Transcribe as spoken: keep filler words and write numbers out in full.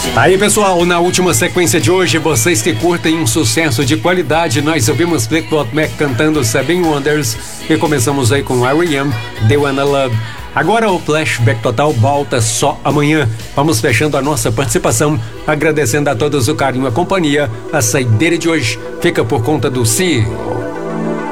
Aí, pessoal, na última sequência de hoje, vocês que curtem um sucesso de qualidade, nós ouvimos Fleetwood Mac cantando Seven Wonders e começamos aí com R E M, The Wanna Love. Agora o Flashback Total volta só amanhã. Vamos fechando a nossa participação, agradecendo a todos o carinho e a companhia. A saideira de hoje fica por conta do C E O.